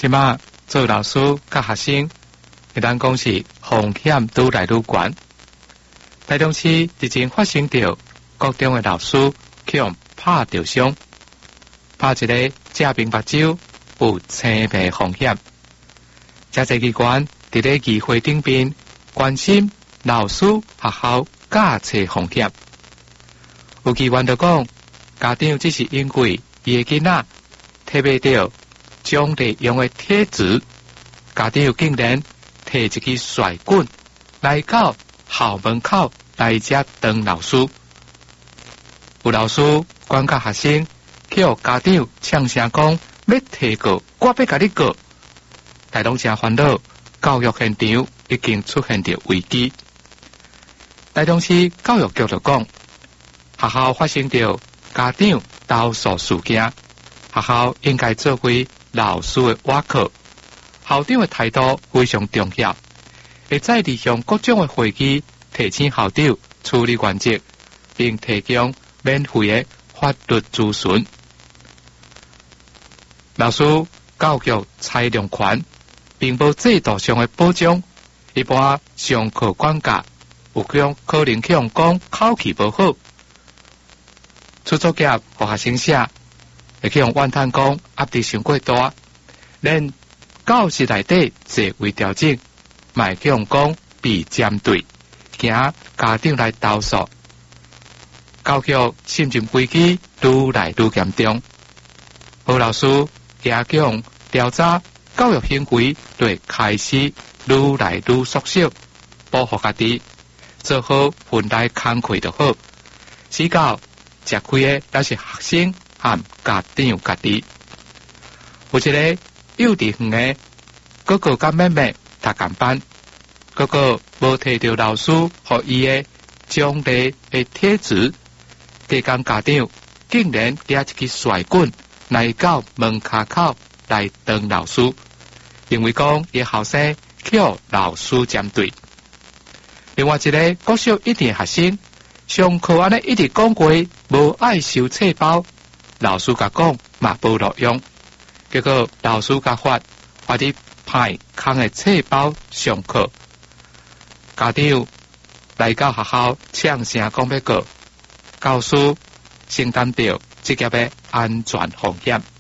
即马做老师甲学生，会当讲是风险愈来愈悬。台中市之前发生着各中的老师去用拍着伤，拍一个正面目睭有青皮风险。这些机关伫咧议会顶边关心老师学校驾车风险。有议员就讲，家长只是因为伊的囡仔摕袂到奖励用的贴纸，家长竟然摕一支甩棍来到校门口来遮当老师。有老师管教学生，去互家长呛声讲要提告，我要甲你告。台中城烦恼，教育现场已经出现着危机。台中市教育局就讲，学校发生着家长投诉事件，学校应该做回老师的瓦课。校长的态度非常重要，会再利用各种的会议提醒校长处理原则，并提供免费的法律咨询。老师教育裁量权，并无制度上的保障。一般上课管教有可能去用讲口气不好，出作业和学生写，会去用怨叹讲压力伤过大，连教室内底座位调整，卖去用讲被针对，惊家长来投诉。教育信任危机愈来愈严重，好老师也去用调查教育行为，对开始愈来愈缩小，保护家己，做好分内工课就好。死到吃亏的那是学生和家长家己。有一个幼稚园的哥哥甲妹妹读同班，哥哥无摕到老师和伊的奖励的贴纸，隔天家长竟然拿一支甩棍来到门卡口来当老师，因为讲伊后生去互老师针对。另外一个国小一年学生上课安尼一直讲过无爱收册包，老师甲讲嘛无录用，结果老师甲发伫派空的册包上课，家长来到学校呛声讲要告，教师承担着职业的安全风险。